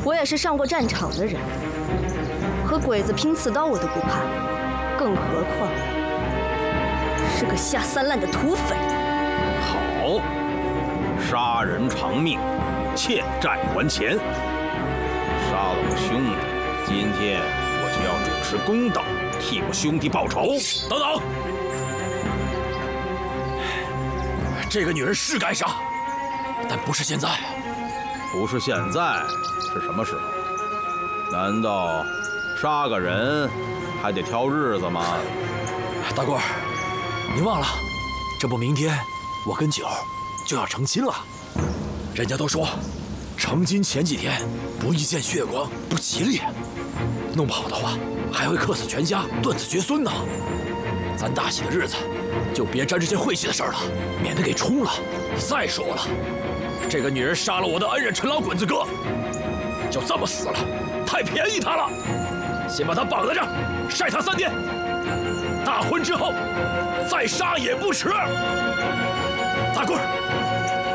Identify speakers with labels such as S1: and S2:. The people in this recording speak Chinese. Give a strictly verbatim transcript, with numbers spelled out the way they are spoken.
S1: 我也是上过战场的人，和鬼子拼刺刀我都不怕，更何况是个下三滥的土匪。
S2: 好，杀人偿命，欠债还钱。杀了我兄弟，今天我就要主持公道，替我兄弟报仇。
S3: 等等，这个女人是该杀，但不是现在。
S2: 不是现在，是什么时候？难道杀个人还得挑日子吗？
S3: 大官，您忘了，这不明天我跟九就要成亲了。人家都说，成亲前几天不宜见血光，不吉利，弄不好的话还会克死全家，断子绝孙呢。咱大喜的日子就别沾这些晦气的事儿了，免得给冲了。再说了，这个女人杀了我的恩人陈老滚子哥，就这么死了，太便宜她了。先把她绑在这儿，晒她三天，大婚之后再杀也不迟。大棍儿，